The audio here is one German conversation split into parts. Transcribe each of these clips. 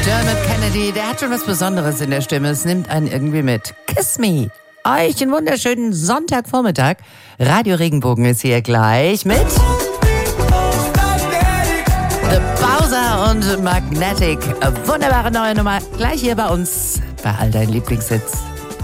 Dermot Kennedy, der hat schon was Besonderes in der Stimme. Es nimmt einen irgendwie mit. Kiss me. Euch einen wunderschönen Sonntagvormittag. Radio Regenbogen ist hier gleich mit The Bowser und Magnetic. Eine wunderbare neue Nummer. Gleich hier bei uns bei all deinen Lieblingshits.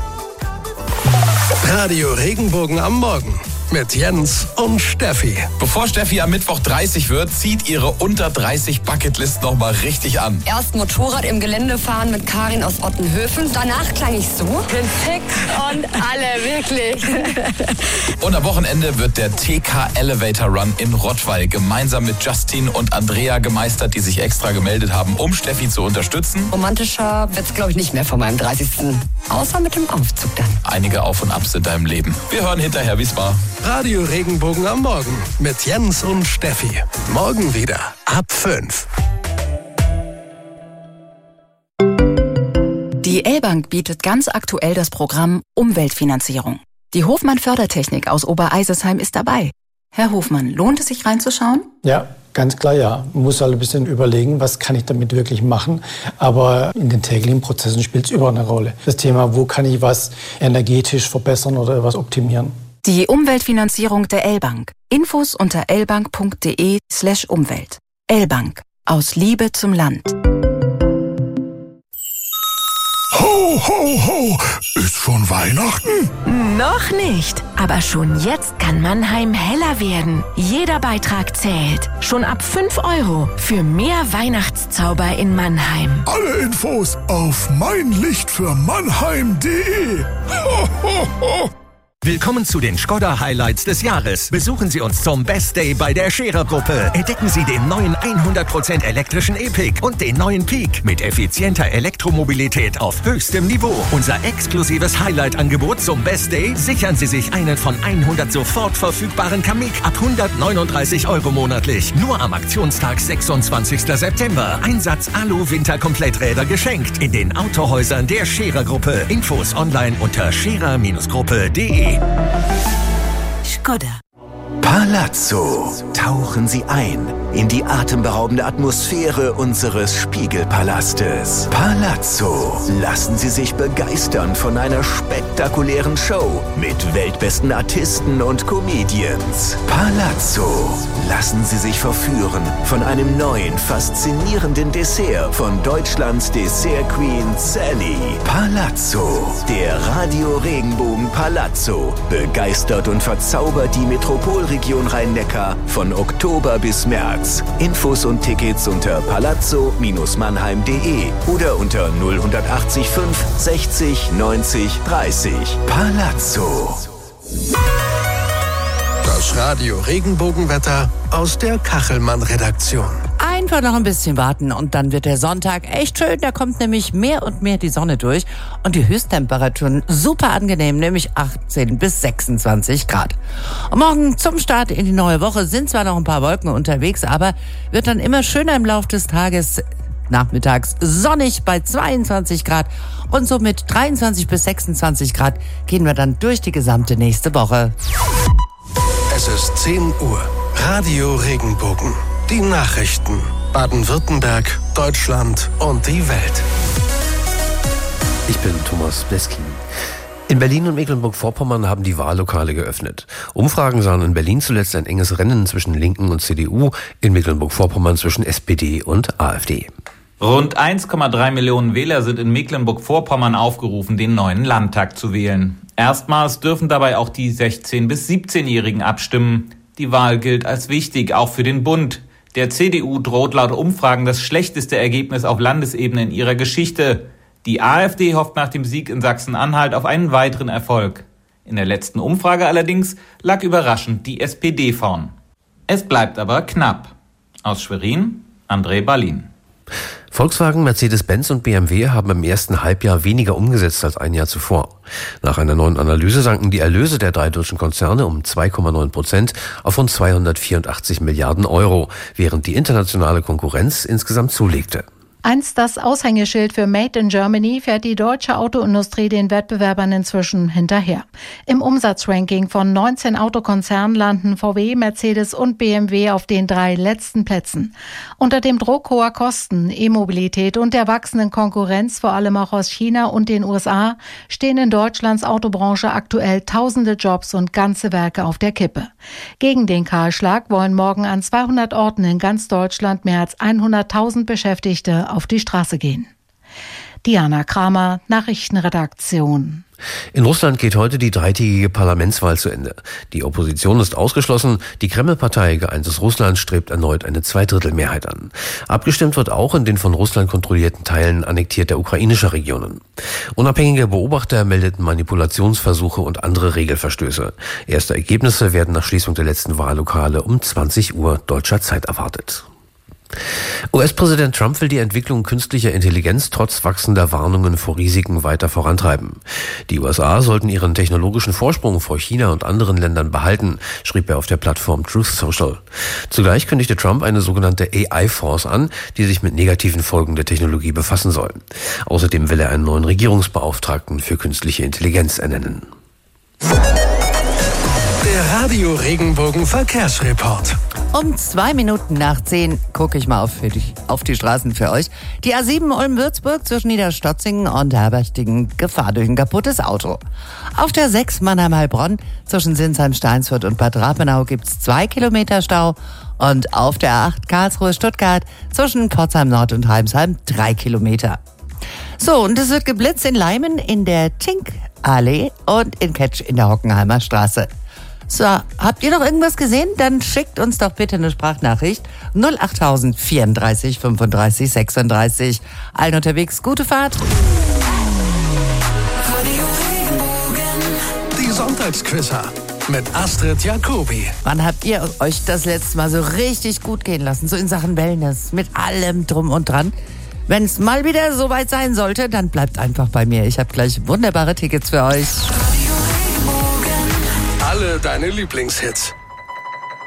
Radio Regenbogen am Morgen mit Jens und Steffi. Bevor Steffi am Mittwoch 30 wird, zieht ihre unter 30 Bucketlist noch mal richtig an. Erst Motorrad im Gelände fahren mit Karin aus Ottenhöfen. Danach klang ich so. Bin fix und alle, wirklich. Und am Wochenende wird der TK Elevator Run in Rottweil gemeinsam mit Justin und Andrea gemeistert, die sich extra gemeldet haben, um Steffi zu unterstützen. Romantischer wird's, glaube ich, nicht mehr von meinem 30. Außer mit dem Aufzug dann. Einige Auf und Abs in deinem Leben. Wir hören hinterher, wie's war. Radio Regenbogen am Morgen mit Jens und Steffi. Morgen wieder ab 5. Die L-Bank bietet ganz aktuell das Programm Umweltfinanzierung. Die Hofmann Fördertechnik aus Obereisesheim ist dabei. Herr Hofmann, lohnt es sich reinzuschauen? Ja, ganz klar ja. Man muss halt ein bisschen überlegen, was kann ich damit wirklich machen. Aber in den täglichen Prozessen spielt es überall eine Rolle. Das Thema, wo kann ich was energetisch verbessern oder was optimieren. Die Umweltfinanzierung der L-Bank. Infos unter lbank.de/Umwelt. L-Bank. Aus Liebe zum Land. Ho, ho, ho! Ist schon Weihnachten? Noch nicht. Aber schon jetzt kann Mannheim heller werden. Jeder Beitrag zählt. Schon ab 5 € für mehr Weihnachtszauber in Mannheim. Alle Infos auf meinlichtfürmannheim.de. Ho, ho, ho! Willkommen zu den Skoda Highlights des Jahres. Besuchen Sie uns zum Best Day bei der Scherer Gruppe. Entdecken Sie den neuen 100% elektrischen E-Pick und den neuen Peak mit effizienter Elektromobilität auf höchstem Niveau. Unser exklusives Highlight-Angebot zum Best Day: sichern Sie sich einen von 100 sofort verfügbaren Kamiq ab 139 € monatlich. Nur am Aktionstag 26. September. Einsatz Alu-Winter-Kompletträder geschenkt in den Autohäusern der Scherer Gruppe. Infos online unter scherer-gruppe.de. Skoda. Palazzo. Tauchen Sie ein in die atemberaubende Atmosphäre unseres Spiegelpalastes. Palazzo. Lassen Sie sich begeistern von einer spektakulären Show mit weltbesten Artisten und Comedians. Palazzo. Lassen Sie sich verführen von einem neuen, faszinierenden Dessert von Deutschlands Dessert-Queen Sally. Palazzo. Der Radio Regenbogen Palazzo begeistert und verzaubert die Metropolregion Rhein-Neckar von Oktober bis März. Infos und Tickets unter palazzo-mannheim.de oder unter 0180 5 60 90 30. Palazzo. Das Radio Regenbogenwetter aus der Kachelmann-Redaktion. Einfach noch ein bisschen warten und dann wird der Sonntag echt schön. Da kommt nämlich mehr und mehr die Sonne durch und die Höchsttemperaturen super angenehm, nämlich 18 bis 26 Grad. Und morgen zum Start in die neue Woche sind zwar noch ein paar Wolken unterwegs, aber wird dann immer schöner im Laufe des Tages. Nachmittags sonnig bei 22 Grad und so mit 23 bis 26 Grad gehen wir dann durch die gesamte nächste Woche. Es ist 10 Uhr. Radio Regenbogen. Die Nachrichten. Baden-Württemberg, Deutschland und die Welt. Ich bin Thomas Bleskin. In Berlin und Mecklenburg-Vorpommern haben die Wahllokale geöffnet. Umfragen sahen in Berlin zuletzt ein enges Rennen zwischen Linken und CDU, in Mecklenburg-Vorpommern zwischen SPD und AfD. Rund 1,3 Millionen Wähler sind in Mecklenburg-Vorpommern aufgerufen, den neuen Landtag zu wählen. Erstmals dürfen dabei auch die 16- bis 17-Jährigen abstimmen. Die Wahl gilt als wichtig, auch für den Bund. Der CDU droht laut Umfragen das schlechteste Ergebnis auf Landesebene in ihrer Geschichte. Die AfD hofft nach dem Sieg in Sachsen-Anhalt auf einen weiteren Erfolg. In der letzten Umfrage allerdings lag überraschend die SPD vorn. Es bleibt aber knapp. Aus Schwerin, André Berlin. Volkswagen, Mercedes-Benz und BMW haben im ersten Halbjahr weniger umgesetzt als ein Jahr zuvor. Nach einer neuen Analyse sanken die Erlöse der drei deutschen Konzerne um 2,9% auf rund 284 Milliarden Euro, während die internationale Konkurrenz insgesamt zulegte. Einst das Aushängeschild für Made in Germany, fährt die deutsche Autoindustrie den Wettbewerbern inzwischen hinterher. Im Umsatzranking von 19 Autokonzernen landen VW, Mercedes und BMW auf den 3 letzten Plätzen. Unter dem Druck hoher Kosten, E-Mobilität und der wachsenden Konkurrenz, vor allem auch aus China und den USA, stehen in Deutschlands Autobranche aktuell tausende Jobs und ganze Werke auf der Kippe. Gegen den Kahlschlag wollen morgen an 200 Orten in ganz Deutschland mehr als 100.000 Beschäftigte auf die Straße gehen. Diana Kramer, Nachrichtenredaktion. In Russland geht heute die 3-tägige Parlamentswahl zu Ende. Die Opposition ist ausgeschlossen. Die Kreml-Partei Geeintes Russland strebt erneut eine Zweidrittelmehrheit an. Abgestimmt wird auch in den von Russland kontrollierten Teilen annektierter ukrainischer Regionen. Unabhängige Beobachter meldeten Manipulationsversuche und andere Regelverstöße. Erste Ergebnisse werden nach Schließung der letzten Wahllokale um 20 Uhr deutscher Zeit erwartet. US-Präsident Trump will die Entwicklung künstlicher Intelligenz trotz wachsender Warnungen vor Risiken weiter vorantreiben. Die USA sollten ihren technologischen Vorsprung vor China und anderen Ländern behalten, schrieb er auf der Plattform Truth Social. Zugleich kündigte Trump eine sogenannte AI-Force an, die sich mit negativen Folgen der Technologie befassen soll. Außerdem will er einen neuen Regierungsbeauftragten für künstliche Intelligenz ernennen. Der Radio Regenbogen Verkehrsreport. Um 2 Minuten nach 10 gucke ich mal auf die Straßen für euch. Die A7 Ulm-Würzburg zwischen Niederstotzingen und Herberstigen, Gefahr durch ein kaputtes Auto. Auf der 6 Mannheim-Heilbronn zwischen Sinsheim-Steinsfurt und Bad Rapenau gibt's 2 Kilometer Stau. Und auf der 8 Karlsruhe-Stuttgart zwischen Pforzheim-Nord und Heimsheim 3 Kilometer. So, und es wird geblitzt in Leimen in der Tink-Allee und in Ketsch in der Hockenheimer Straße. So, habt ihr noch irgendwas gesehen? Dann schickt uns doch bitte eine Sprachnachricht 08000 34 35 36. Allen unterwegs, gute Fahrt. Die Sonntagsquizzer mit Astrid Jacobi. Wann habt ihr euch das letzte Mal so richtig gut gehen lassen? So in Sachen Wellness, mit allem drum und dran. Wenn es mal wieder soweit sein sollte, dann bleibt einfach bei mir. Ich habe gleich wunderbare Tickets für euch. Alle deine Lieblingshits.